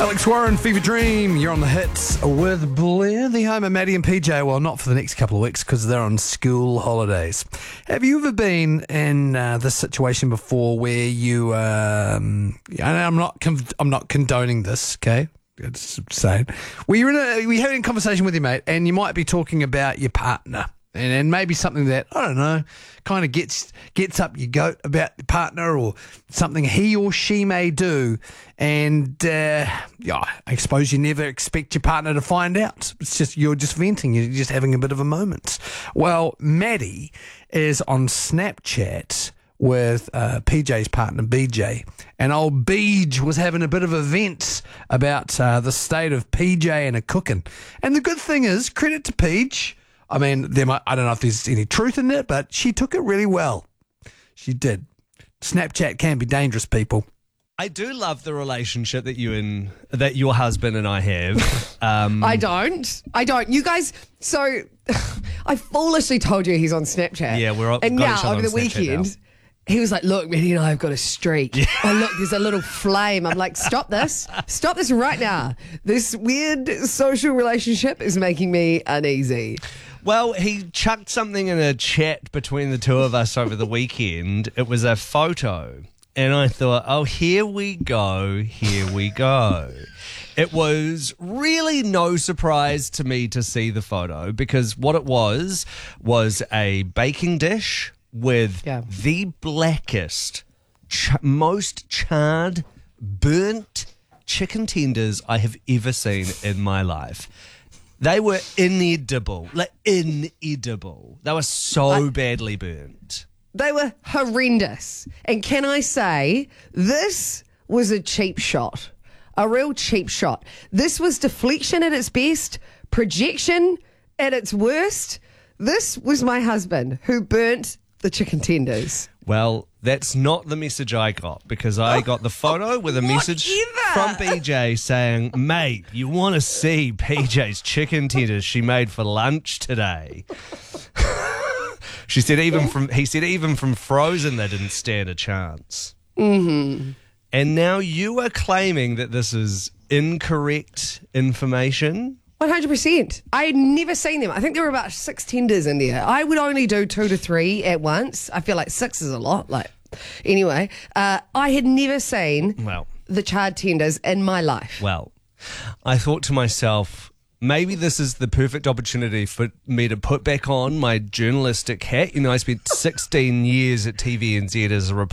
Alex Warren, Fever Dream. You're on the hits with Blair, the home of Maddie and PJ. Well, not for the next couple of weeks because they're on school holidays. Have you ever been in this situation before where you? And I'm not condoning this. Okay, just saying. Where you're having a conversation with your mate, and you might be talking about your partner. And maybe something that, I don't know, kind of gets up your goat about your partner, or something he or she may do. And, I suppose you never expect your partner to find out. It's just, you're just venting. You're just having a bit of a moment. Well, Maddie is on Snapchat with PJ's partner, BJ. And old Beej was having a bit of a vent about the state of PJ and her cooking. And the good thing is, credit to Peej. I mean, I don't know if there's any truth in it, but she took it really well. She did. Snapchat can be dangerous, people. I do love the relationship that your husband and I have. I don't. You guys, so I foolishly told you he's on Snapchat. Yeah, and now over the weekend, he was like, "Look, Maddie and I have got a streak. Yeah. Oh, look, there's a little flame." I'm like, "Stop this right now. This weird social relationship is making me uneasy." Well, he chucked something in a chat between the two of us over the weekend. It was a photo. And I thought, oh, here we go. It was really no surprise to me to see the photo, because what it was a baking dish with the blackest, most charred, burnt chicken tenders I have ever seen in my life. They were inedible. They were so badly burnt. They were horrendous. And can I say, this was a cheap shot. A real cheap shot. This was deflection at its best, projection at its worst. This was my husband who burnt the chicken tenders. Well, that's not the message I got, because I got the photo with a message from BJ saying, "Mate, you want to see PJ's chicken tenders she made for lunch today." He said even from frozen they didn't stand a chance. Mm-hmm. And now you are claiming that this is incorrect information? 100%. I had never seen them. I think there were about 6 tenders in there. I would only do 2 to 3 at once. I feel like 6 is a lot. Anyway, I had never seen the charred tenders in my life. Well, I thought to myself, maybe this is the perfect opportunity for me to put back on my journalistic hat. You know, I spent 16 years at TVNZ as a reporter.